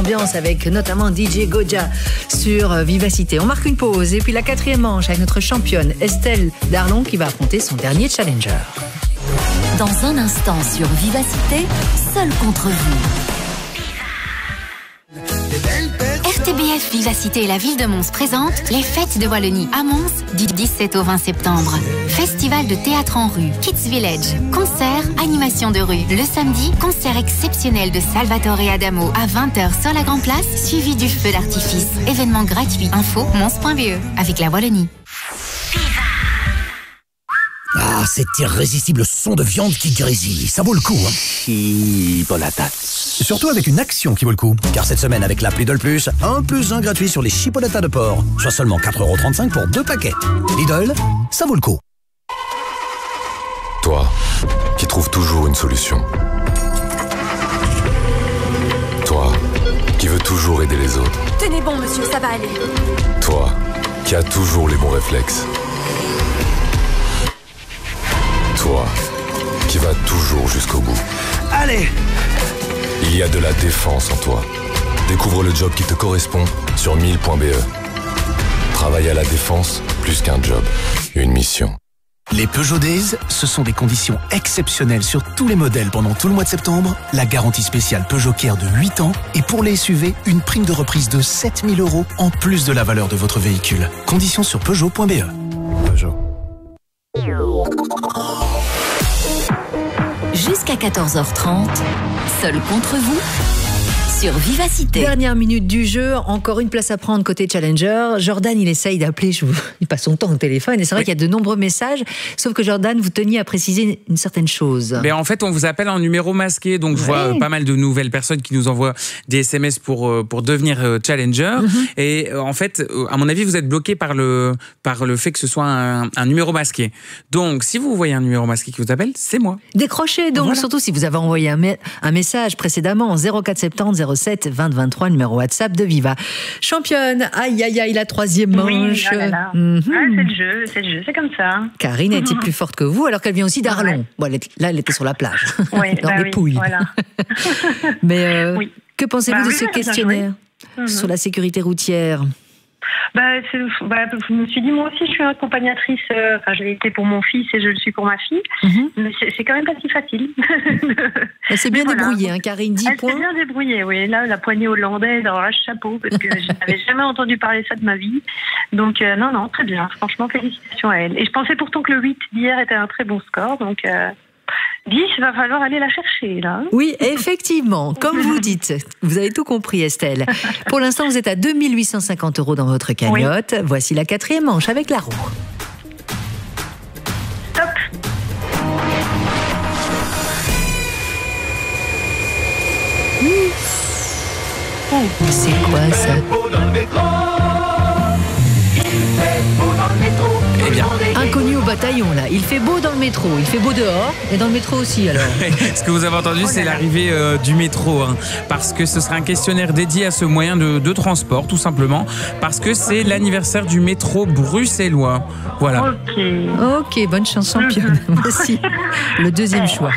l'ambiance avec notamment DJ Goja sur Vivacité. On marque une pause et puis la 4e manche avec notre championne Estelle d'Arlon qui va affronter son dernier challenger. Dans un instant sur Vivacité, seul contre vous. RTBF Vivacité et la ville de Mons présentent les fêtes de Wallonie à Mons du 17 au 20 septembre. Festival de théâtre en rue, Kids Village, concert, animation de rue. Le samedi, concert exceptionnel de Salvatore Adamo à 20h sur la Grand Place, suivi du feu d'artifice. Événement gratuit. Info mons.be avec la Wallonie. Ah, cet irrésistible son de viande qui grésille, ça vaut le coup, hein. Chipolata. Surtout avec une action qui vaut le coup. Car cette semaine, avec l'app Lidl Plus, 1+1 gratuit sur les chipolatas de porc. Soit seulement 4,35 € pour 2 paquets. Lidl, ça vaut le coup. Toi, qui trouves toujours une solution. Toi, qui veux toujours aider les autres. Tenez bon, monsieur, ça va aller. Toi, qui as toujours les bons réflexes. Toi, qui vas toujours jusqu'au bout. Allez! Il y a de la défense en toi. Découvre le job qui te correspond sur 1000.be. Travailler à la défense, plus qu'un job, une mission. Les Peugeot Days, ce sont des conditions exceptionnelles sur tous les modèles pendant tout le mois de septembre, la garantie spéciale Peugeot Care de 8 ans et pour les SUV, une prime de reprise de 7 000 € en plus de la valeur de votre véhicule. Conditions sur Peugeot.be. Peugeot. Jusqu'à 14h30, seul contre vous sur Vivacité. Dernière minute du jeu, encore une place à prendre côté challenger. Jordan, il essaye d'appeler, il passe son temps au téléphone et c'est vrai qu'il y a de nombreux messages, sauf que Jordan, vous teniez à préciser une certaine chose. Mais en fait, on vous appelle en numéro masqué, donc je vois pas mal de nouvelles personnes qui nous envoient des SMS pour devenir challenger. Et en fait, à mon avis, vous êtes bloqué par le fait que ce soit un numéro masqué. Donc, si vous voyez un numéro masqué qui vous appelle, c'est moi. Décrochez donc, surtout si vous avez envoyé un message précédemment, 0470 07 20 23, numéro WhatsApp de Viva. Championne, aïe aïe aïe, la 3e manche. Oui, oh là là. C'est le jeu, c'est comme ça. Karine a été plus forte que vous, alors qu'elle vient aussi d'Arlon. Bon, elle était sur la plage, dans les pouilles. Voilà. Mais que pensez-vous de ce questionnaire sur la sécurité routière? Je me suis dit, moi aussi, je suis accompagnatrice. Je l'ai été pour mon fils et je le suis pour ma fille. Mais c'est quand même pas si facile. Elle s'est bien débrouillée, hein, Karine, 10 points. Elle s'est bien débrouillée, oui. Là, la poignée hollandaise, alors là, chapeau, parce que je n'avais jamais entendu parler ça de ma vie. Donc, non, très bien. Franchement, félicitations à elle. Et je pensais pourtant que le 8 d'hier était un très bon score. Donc, 10, il va falloir aller la chercher, là. Oui, effectivement, comme vous dites. Vous avez tout compris, Estelle. Pour l'instant, vous êtes à 2 850 € dans votre cagnotte. Oui. Voici la 4e manche avec la roue. Stop. C'est quoi, ça? Eh bien, inconnu au bataillon, là. Il fait beau dans le métro, il fait beau dehors, et dans le métro aussi, alors. Ce que vous avez entendu, c'est l'arrivée du métro, hein, parce que ce sera un questionnaire dédié à ce moyen de transport, tout simplement, parce que c'est l'anniversaire du métro bruxellois. Voilà. Ok, bonne chance, championne. Voici le 2e choix.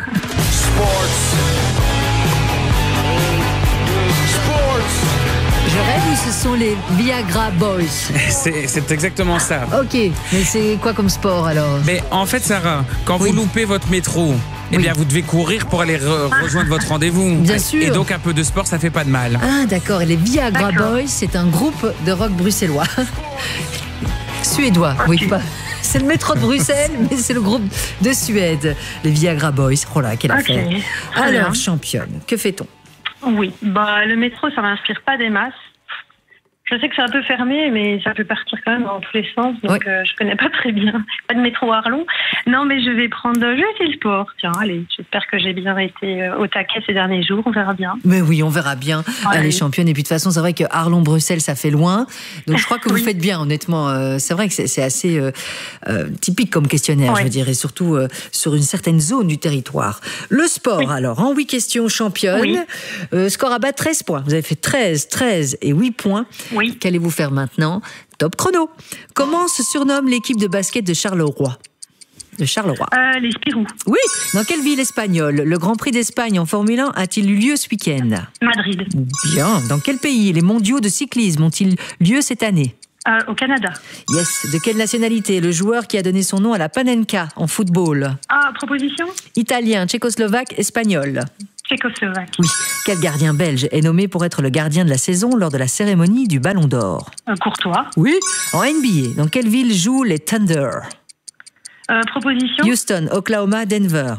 Je rêve ou ce sont les Viagra Boys? C'est exactement ça. Ok, mais c'est quoi comme sport alors? Mais en fait, Sarah, quand vous loupez votre métro, eh bien, vous devez courir pour aller rejoindre votre rendez-vous. Bien sûr. Et donc, un peu de sport, ça fait pas de mal. Ah, d'accord. Et les Viagra Boys, c'est un groupe de rock bruxellois. Suédois, oui, pas. C'est le métro de Bruxelles, mais c'est le groupe de Suède. Les Viagra Boys. Oh là, quelle affaire. Alors, championne, que fait-on? Oui, le métro, ça m'inspire pas des masses. Je sais que c'est un peu fermé, mais ça peut partir quand même dans tous les sens, donc je connais pas très bien. Pas de métro Arlon. Non, mais je vais essayer le sport. Tiens, allez, j'espère que j'ai bien été au taquet ces derniers jours, on verra bien. Mais oui, on verra bien. Allez, championne. Et puis de toute façon, c'est vrai que Arlon-Bruxelles, ça fait loin. Donc je crois que vous faites bien, honnêtement. C'est vrai que c'est assez typique comme questionnaire, je veux dire, et surtout sur une certaine zone du territoire. Le sport, alors, en 8 questions, championne. Score à bas, 13 points. Vous avez fait 13 et 8 points. Oui. Qu'allez-vous faire maintenant? Top chrono. Comment se surnomme l'équipe de basket de Charleroi? de Charleroi. Les Spirou. Oui. Dans quelle ville espagnole le Grand Prix d'Espagne en Formule 1 a-t-il eu lieu ce week-end? Madrid. Bien. Dans quel pays les mondiaux de cyclisme ont-ils lieu cette année? Au Canada. Yes. De quelle nationalité le joueur qui a donné son nom à la Panenka en football? Proposition? Italien, tchécoslovaque, espagnol. Tchécoslovaque. Oui. Quel gardien belge est nommé pour être le gardien de la saison lors de la cérémonie du Ballon d'Or? Courtois. Oui. En NBA, dans quelle ville jouent les Thunder? Proposition? Houston, Oklahoma, Denver.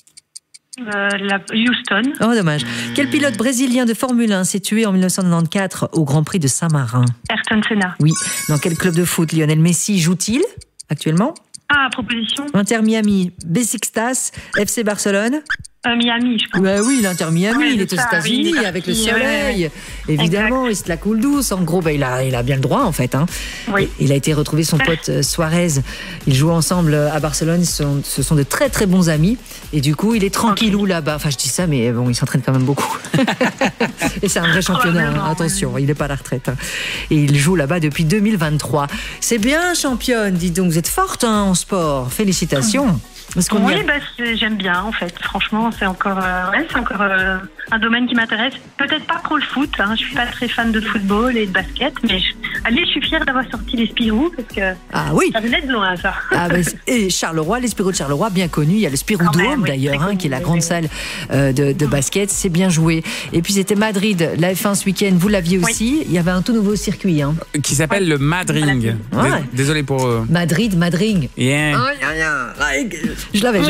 Houston. Oh, dommage. Quel pilote brésilien de Formule 1 s'est tué en 1994 au Grand Prix de Saint-Marin? Ayrton Senna. Oui. Dans quel club de foot Lionel Messi joue-t-il actuellement? Proposition? Inter Miami, Besiktas, FC Barcelone. Miami, je pense. Bah oui, l'Inter Miami, Ouais, il est aux États-Unis oui, avec le soleil. Évidemment, exact. il se la coule douce. En gros, il a bien le droit, en fait. Hein. Oui. Il a été retrouvé son pote Suarez. Ils jouent ensemble à Barcelone. Ce sont de très, très bons amis. Et du coup, il est tranquillou là-bas. Enfin, je dis ça, mais bon, il s'entraîne quand même beaucoup. Et c'est un vrai championnat. Hein. Attention, il n'est pas à la retraite. Hein. Et il joue là-bas depuis 2023. C'est bien, championne. Dis donc, vous êtes forte en sport. Félicitations. J'aime bien en fait. Franchement, c'est encore un domaine qui m'intéresse. Peut-être pas trop le foot. Hein. Je suis pas très fan de football et de basket, mais je suis fière d'avoir sorti les Spirou parce que ça venait de loin, ça. Et Charleroi, les Spirou de Charleroi, bien connus. Il y a le Spirou Dome d'ailleurs, qui est la grande salle de basket. C'est bien joué. Et puis c'était Madrid, la F1 ce week-end. Vous l'aviez aussi. Il y avait un tout nouveau circuit, hein. Qui s'appelle le Madring. Désolé pour Madring. Yeah. Je l'avais.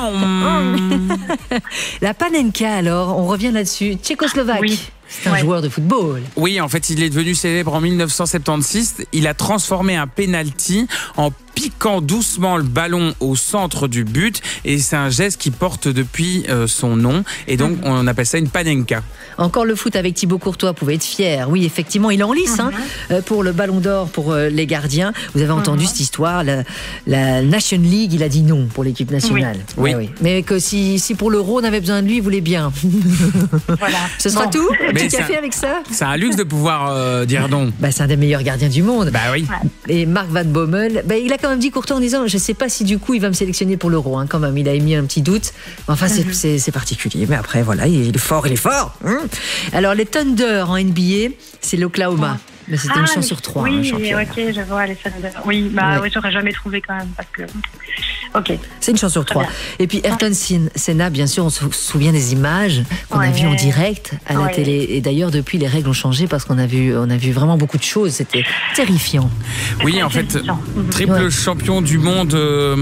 La Panenka, alors, on revient là-dessus. Tchécoslovaque. Oui. C'est un joueur de football. Oui, en fait, il est devenu célèbre en 1976. Il a transformé un penalty en piquant doucement le ballon au centre du but. Et c'est un geste qui porte depuis son nom. Et donc, on appelle ça une panenka. Encore le foot avec Thibaut Courtois pouvait être fier. Oui, effectivement, il est en lice pour le Ballon d'Or pour les gardiens. Vous avez entendu cette histoire. La Nation League, il a dit non pour l'équipe nationale. Oui. Mais que si pour l'Euro, on avait besoin de lui, il voulait bien. Voilà. Ce sera tout. Mais Petit café avec ça. C'est un luxe de pouvoir dire non. C'est un des meilleurs gardiens du monde. Bah oui. Et Marc Van Bommel, il a quand même dit Courtois en disant, je ne sais pas si du coup il va me sélectionner pour l'Euro. Hein, quand même, il a émis un petit doute. Enfin, c'est particulier. Mais après, voilà, il est fort. Alors, les Thunder en NBA, c'est l'Oklahoma. Mais c'était une chance sur 3. Oui, ok, je vois les Thunder. Oui, j'aurais jamais trouvé quand même parce que. Ok. C'est une chance sur 3. Et puis Ayrton Senna, bien sûr, on se souvient des images qu'on a vues en direct à la télé. Et d'ailleurs, depuis, les règles ont changé parce qu'on a vu vraiment beaucoup de choses. C'était terrifiant. Oui, en fait, triple champion du monde.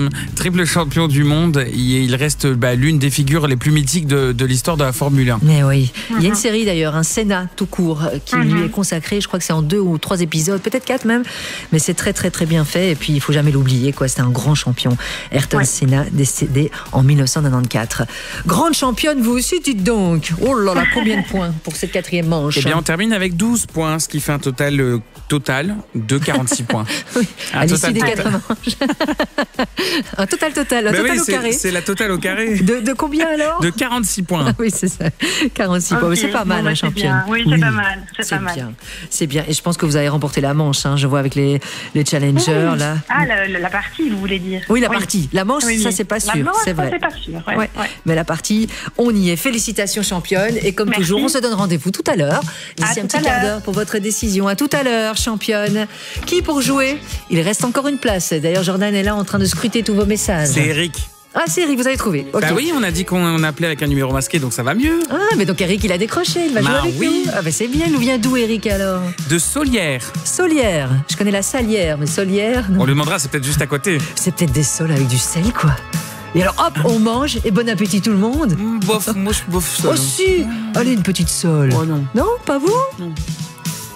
Il reste l'une des figures les plus mythiques de l'histoire de la Formule 1. Mais oui. Il y a une série d'ailleurs, un Senna tout court, qui lui est consacrée. Je crois que c'est en 2 ou 3 épisodes, peut-être 4 même. Mais c'est très, très, très bien fait. Et puis, il faut jamais l'oublier, quoi. C'était un grand champion. Ayrton Senna, décédé en 1994. Grande championne, vous aussi, dites donc. Oh là là, combien de points pour cette 4e manche? Eh bien, on termine avec 12 points, ce qui fait un total de 46 points. Oui, à l'issue des 4 manches. Un total au carré. C'est la totale au carré. De combien alors? De 46 points. Oui, c'est ça. 46 points. Mais c'est pas mal, championne. Oui, c'est pas mal. C'est pas mal. C'est bien. Et je pense que vous avez remporté la manche. Hein. Je vois avec les challengers, là. La partie, vous voulez dire? Oui, la partie. La manche, ça, c'est pas sûr. C'est vrai. C'est pas sûr. Mais la partie, on y est. Félicitations, championne. Et comme toujours, on se donne rendez-vous tout à l'heure. D'ici un petit quart d'heure pour votre décision. À tout à l'heure, championne. Qui pour jouer? Il reste encore une place. D'ailleurs, Jordan est là en train de scruter tous vos messages. C'est Eric. Ah, c'est Eric, vous avez trouvé. Okay. Bah oui, on a dit qu'on appelait avec un numéro masqué, donc ça va mieux. Ah, mais donc Eric, il a décroché, il va jouer avec nous. Ah, bah c'est bien, il nous vient d'où, Eric, alors? De Solière. Solière. Je connais la Salière, mais Solière, non. On lui demandera, c'est peut-être juste à côté. C'est peut-être des sols avec du sel, quoi. Et alors, hop, on mange, et bon appétit tout le monde. Bof, moi je bof sol. Oh si. Allez, une petite sole. Oh non. Non, pas vous? Non.